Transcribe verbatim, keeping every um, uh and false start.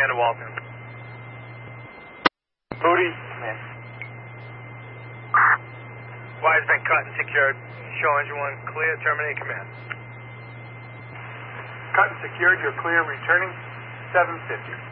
command to Walton. Moody, command. Wire's been cut and secured. Show engine one clear, terminate command. Cut and secured, you're clear, returning seven fifty.